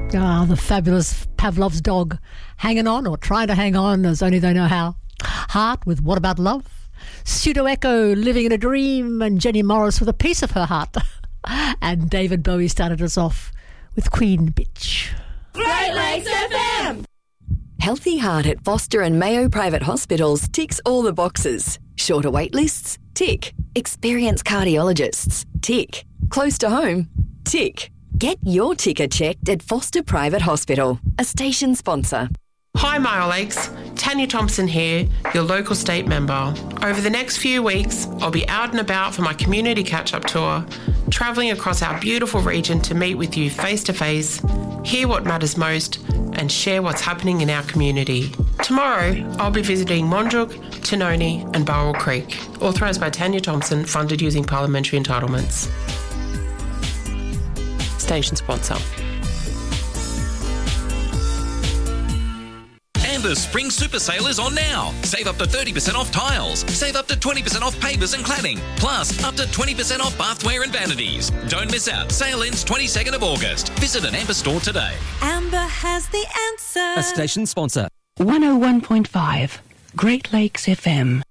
Ah, the fabulous Pavlov's Dog, hanging on or trying to hang on as only they know how. Heart with What About Love? Pseudo Echo, Living in a Dream, and Jenny Morris with A Piece of Her Heart. And David Bowie started us off with Queen Bitch. Great Lakes FM! Healthy Heart at Foster and Mayo Private Hospitals ticks all the boxes. Shorter wait lists? Tick. Experienced cardiologists? Tick. Close to home? Tick. Get your ticker checked at Foster Private Hospital, a station sponsor. Hi Mile Lakes, Tanya Thompson here, your local state member. Over the next few weeks, I'll be out and about for my community catch-up tour, travelling across our beautiful region to meet with you face-to-face, hear what matters most, and share what's happening in our community. Tomorrow, I'll be visiting Monjuk, Tanoni and Burrell Creek, authorised by Tanya Thompson, funded using parliamentary entitlements. Station sponsor. And the Spring Super Sale is on now. Save up to 30% off tiles. Save up to 20% off pavers and cladding. Plus, up to 20% off bathware and vanities. Don't miss out. Sale ends 22nd of August. Visit an Amber store today. Amber has the answer. A station sponsor. 101.5 Great Lakes FM.